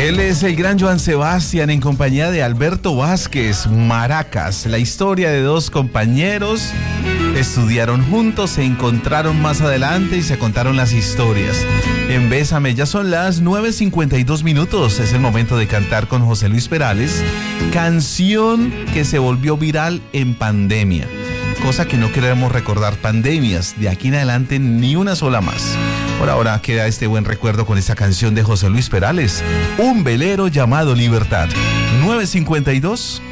Él es el gran Joan Sebastián en compañía de Alberto Vázquez, Maracas. La historia de dos compañeros, estudiaron juntos, se encontraron más adelante y se contaron las historias. En Bésame, ya son las 9:52 minutos. Es el momento de cantar con José Luis Perales, canción que se volvió viral en pandemia. Cosa que no queremos recordar, pandemias, de aquí en adelante ni una sola más. Por ahora queda este buen recuerdo con esta canción de José Luis Perales, Un velero llamado Libertad. 9:52.